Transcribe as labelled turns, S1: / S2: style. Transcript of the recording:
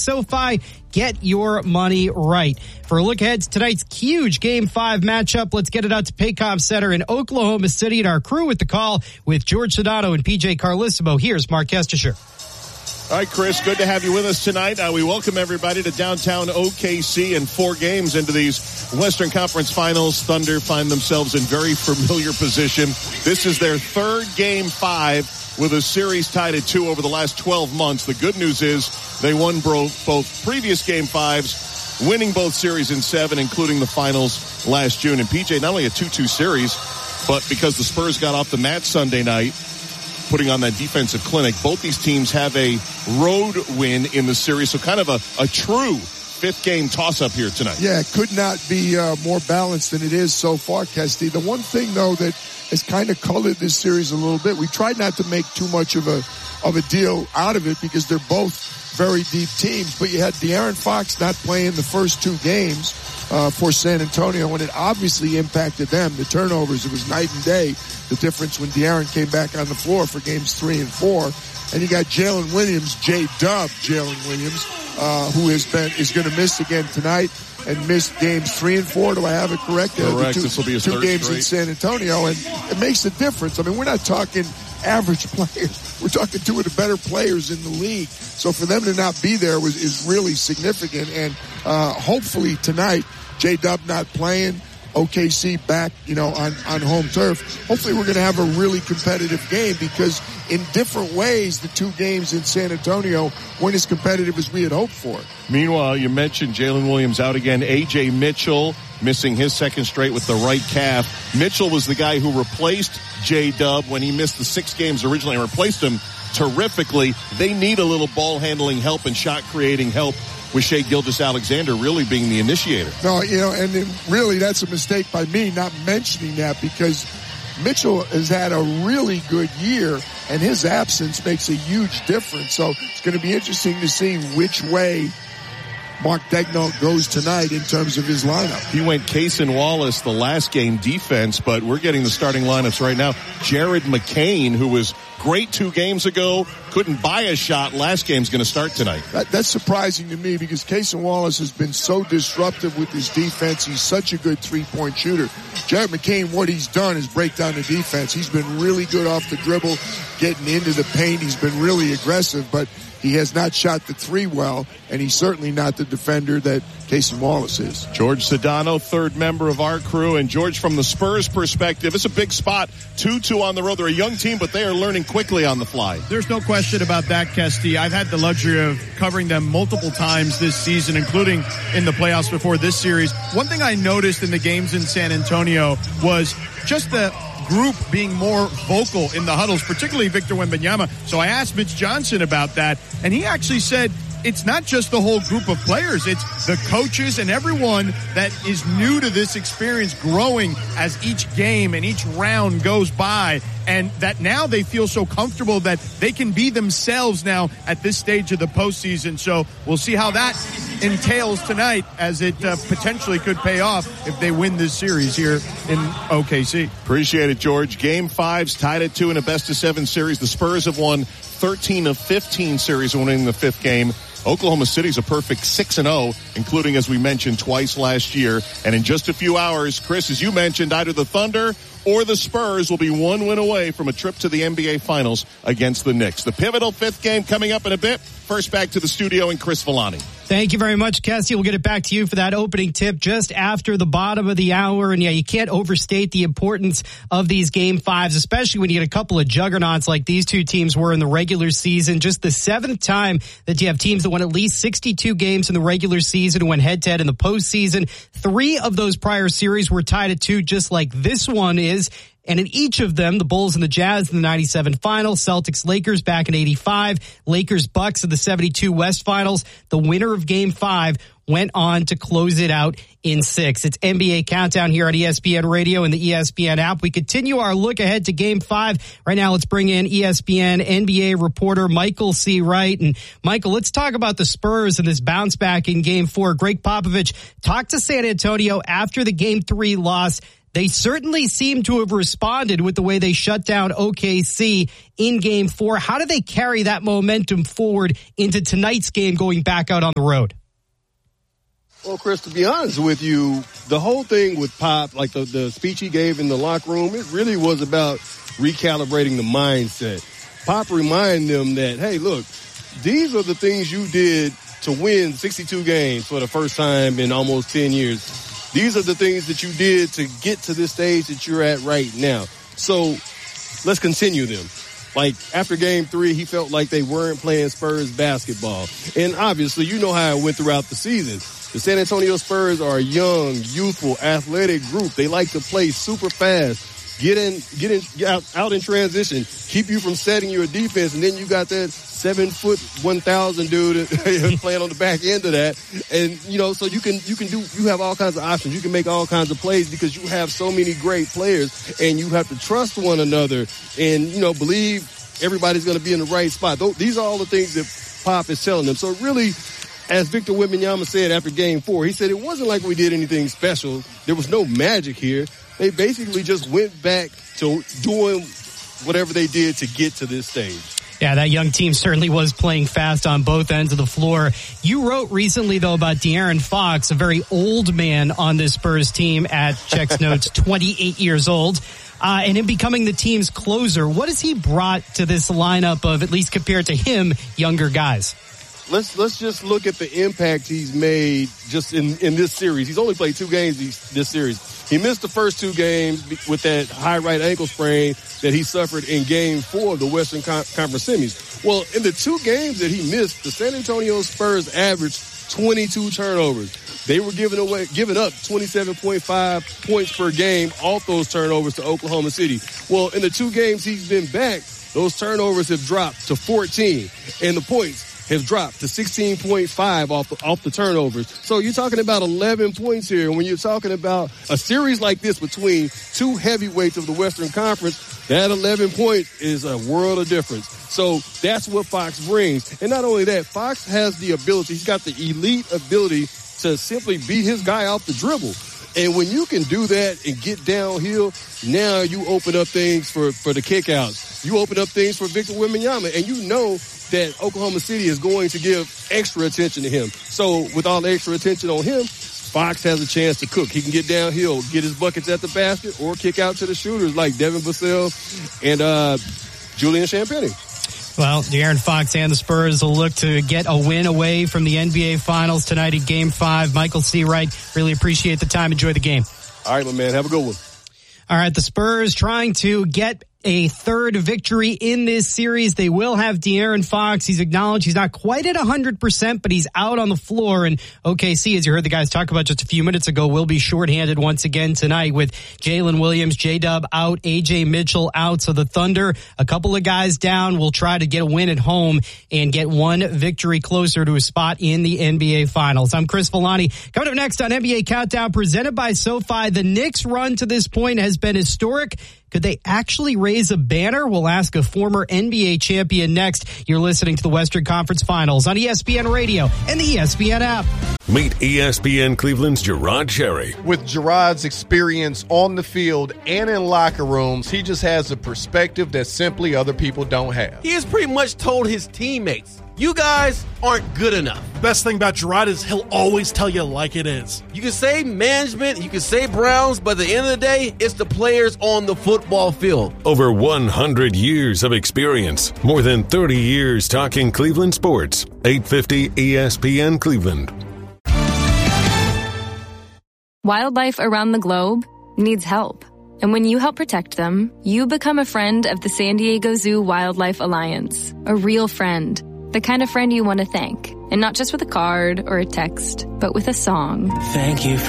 S1: SoFi. Get your money right. For a look ahead to tonight's huge Game 5 matchup, let's get it out to Paycom Center in Oklahoma City and our crew with the call with George Sedano and PJ Carlissimo. Here's Mark Kestisher.
S2: All right, Chris, good to have you with us tonight. We welcome everybody to downtown OKC and 4 games into these Western Conference Finals. Thunder find themselves in very familiar position. This is their third Game 5 with a series tied at 2 over the last 12 months. The good news is they won both previous Game 5s, winning both series in 7, including the finals last June. And PJ, not only a 2-2 series, but because the Spurs got off the mat Sunday night, putting on that defensive clinic, both these teams have a road win in the series. So kind of a true 5th game toss-up here tonight.
S3: Yeah, it could not be more balanced than it is so far, Kesty. The one thing, though, that has kind of colored this series a little bit, we tried not to make too much of a deal out of it because they're both very deep teams. But you had De'Aaron Fox not playing the first 2 games for San Antonio, and it obviously impacted them. The turnovers, it was night and day, the difference when De'Aaron came back on the floor for games 3 and 4. And you got Jalen Williams, Jalen Williams, who is going to miss again tonight and missed games 3 and 4. Do I have it correct?
S2: Correct. This will be his
S3: 2
S2: third
S3: games
S2: straight
S3: in San Antonio, and it makes a difference. I mean, we're not talking average players. We're talking 2 of the better players in the league. So for them to not be there is really significant. And hopefully tonight, J-Dub not playing, OKC back, on home turf. Hopefully we're going to have a really competitive game because in different ways, the 2 games in San Antonio weren't as competitive as we had hoped for.
S2: Meanwhile, you mentioned Jalen Williams out again. A.J. Mitchell missing his 2nd straight with the right calf. Mitchell was the guy who replaced J-Dub when he missed the 6 games originally and replaced him terrifically. They need a little ball handling help and shot creating help, with Shai Gilgeous-Alexander really being the initiator.
S3: No, and really that's a mistake by me not mentioning that because Mitchell has had a really good year and his absence makes a huge difference. So it's going to be interesting to see which way Mark Daigneault goes tonight in terms of his lineup.
S2: He went Case and Wallace the last game defense, but we're getting the starting lineups right now. Jared McCain, who was great 2 games ago, couldn't buy a shot. Last game's going to start tonight.
S3: That's surprising to me because Case and Wallace has been so disruptive with his defense. He's such a good 3-point shooter. Jared McCain, what he's done is break down the defense. He's been really good off the dribble, getting into the paint. He's been really aggressive, but he has not shot the 3 well, and he's certainly not the defender that Casey Wallace is.
S2: George Sedano, 3rd member of our crew. And George, from the Spurs perspective, it's a big spot. 2-2 on the road. They're a young team, but they are learning quickly on the fly.
S4: There's no question about that, Kesty. I've had the luxury of covering them multiple times this season, including in the playoffs before this series. One thing I noticed in the games in San Antonio was just the group being more vocal in the huddles, particularly Victor Wembanyama. So I asked Mitch Johnson about that, and he actually said it's not just the whole group of players, it's the coaches and everyone that is new to this experience growing as each game and each round goes by, and that now they feel so comfortable that they can be themselves now at this stage of the postseason. So we'll see how that entails tonight, as it potentially could pay off if they win this series here in OKC.
S2: Appreciate it, George. Game 5's tied at 2 in a best-of-7 series. The Spurs have won 13 of 15 series, winning the 5th game. Oklahoma City's a perfect 6-0, including, as we mentioned, twice last year. And in just a few hours, Chris, as you mentioned, either the Thunder or the Spurs will be 1 win away from a trip to the NBA Finals against the Knicks. The pivotal 5th game coming up in a bit. First, back to the studio and Chris Villani.
S1: Thank you very much, Kessie. We'll get it back to you for that opening tip just after the bottom of the hour. And yeah, you can't overstate the importance of these Game 5s, especially when you get a couple of juggernauts like these 2 teams were in the regular season. Just the 7th time that you have teams that won at least 62 games in the regular season and went head-to-head in the postseason. 3 of those prior series were tied at 2, just like this one is. And in each of them, the Bulls and the Jazz in the 97 finals, Celtics Lakers back in 85, Lakers Bucks in the 72 West finals. The winner of Game 5 went on to close it out in 6. It's NBA Countdown here on ESPN Radio and the ESPN app. We continue our look ahead to Game 5. Right now, let's bring in ESPN NBA reporter Michael C. Wright. And Michael, let's talk about the Spurs and this bounce back in Game 4. Greg Popovich talked to San Antonio after the Game 3 loss. they certainly seem to have responded with the way they shut down OKC in Game 4. How do they carry that momentum forward into tonight's game going back out on the road?
S5: Well, Chris, to be honest with you, the whole thing with Pop, like the speech he gave in the locker room, it really was about recalibrating the mindset. Pop reminded them that, hey, look, these are the things you did to win 62 games for the first time in almost 10 years. These are the things that you did to get to this stage that you're at right now. So let's continue them. Like, after Game 3, he felt like they weren't playing Spurs basketball. And obviously, you know how it went throughout the season. The San Antonio Spurs are a young, youthful, athletic group. They like to play super fast, get out in transition, keep you from setting your defense, and then you got that 7-foot 1,000 dude playing on the back end of that. And, you know, so you have all kinds of options. You can make all kinds of plays because you have so many great players, and you have to trust one another and, you know, believe everybody's going to be in the right spot. These are all the things that Pop is telling them. So really, as Victor Wembanyama said after Game 4, he said it wasn't like we did anything special. There was no magic here. They basically just went back to doing whatever they did to get to this stage.
S1: Yeah, that young team certainly was playing fast on both ends of the floor. You wrote recently, though, about De'Aaron Fox, a very old man on this Spurs team at Check's Notes, 28 years old, and him becoming the team's closer. What has he brought to this lineup of, at least compared to him, younger guys?
S5: Let's just look at the impact he's made just in this series. He's only played 2 games this series. He missed the first 2 games with that high right ankle sprain that he suffered in Game 4 of the Western Conference Semis. Well, in the 2 games that he missed, the San Antonio Spurs averaged 22 turnovers. They were giving up 27.5 points per game off those turnovers to Oklahoma City. Well, in the 2 games he's been back, those turnovers have dropped to 14, and the points have dropped to 16.5 off the turnovers. So you're talking about 11 points here. When you're talking about a series like this between 2 heavyweights of the Western Conference, that 11 point is a world of difference. So that's what Fox brings. And not only that, Fox has the ability, he's got the elite ability to simply beat his guy off the dribble. And when you can do that and get downhill, now you open up things for the kickouts. You open up things for Victor Wembanyama, and you know that Oklahoma City is going to give extra attention to him. So with all the extra attention on him, Fox has a chance to cook. He can get downhill, get his buckets at the basket, or kick out to the shooters like Devin Vassell and Julian Champagnie.
S1: Well, De'Aaron Fox and the Spurs will look to get a win away from the NBA Finals tonight in Game 5. Michael Seawright, really appreciate the time. Enjoy the game.
S5: All right, my man. Have a good one.
S1: All right, the Spurs trying to get a third victory in this series. They will have De'Aaron Fox. He's acknowledged he's not quite at 100%, but he's out on the floor. And OKC, as you heard the guys talk about just a few minutes ago, will be shorthanded once again tonight with Jalen Williams, J-Dub out, AJ Mitchell out. So the Thunder, a couple of guys down, will try to get a win at home and get one victory closer to a spot in the NBA Finals. I'm Chris Villani. Coming up next on NBA Countdown, presented by SoFi, the Knicks' run to this point has been historic. Could they actually raise a banner? We'll ask a former NBA champion next. You're listening to the Western Conference Finals on ESPN Radio and the ESPN app.
S6: Meet ESPN Cleveland's Gerard Cherry.
S7: With Gerard's experience on the field and in locker rooms, he just has a perspective that simply other people don't have.
S8: He has pretty much told his teammates, you guys aren't good enough.
S9: Best thing about Gerard is he'll always tell you like it is.
S8: You can say management, you can say Browns, but at the end of the day, it's the players on the football field.
S6: Over 100 years of experience. More than 30 years talking Cleveland sports. 850 ESPN Cleveland.
S10: Wildlife around the globe needs help. And when you help protect them, you become a friend of the San Diego Zoo Wildlife Alliance. A real friend. The kind of friend you want to thank. And not just with a card or a text, but with a song.
S11: Thank you for